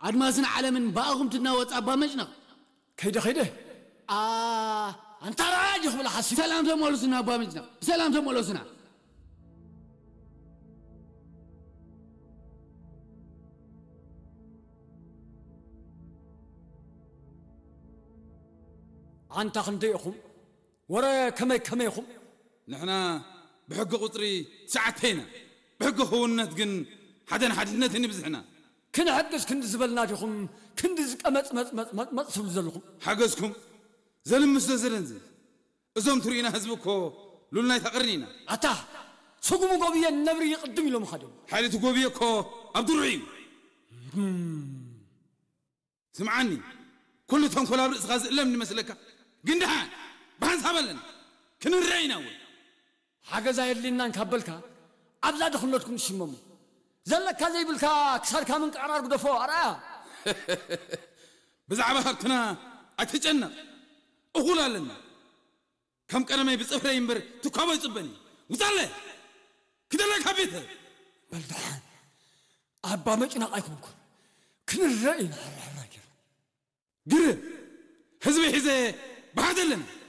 أدمازن عالم باقوم تناوت أبا مجنق كيده أنت راجح بلا حسي سلام تمولسنا أبا مجنق سلام تمولسنا أنت خنديكم ورا كما يخم نحنا بحق قطري ساعتين بحق هونت جن حدنا نبزحنا كنا حقس كند زبلنا جخم كند زك ما تصل زلكم حقسكم زلم مستزلنز أزوم ترينا حزبكو لولنا تقرنينا أتا سقوم قوية النبري يقدم لهم خدم حالة قوية كو عبد الرحيم سمعني كل تون كلاب رأس إلا من مسلكة جندهان بحث هبلن كنو الرأينا أول حاجة زايد لنا نكبلك أبزاد خلتكم شمم زلك كذا يبلك كسر كامن قرار قدفو أرا بزعبة هرتنا أتجنن أقول لنا كم كلمة بتصفر ينبر تكابو يصبني وصله كده لك حبيته بلدان أبا مجنا أيكمكم كن الرأينا قرب حزبي حزي بعد لنا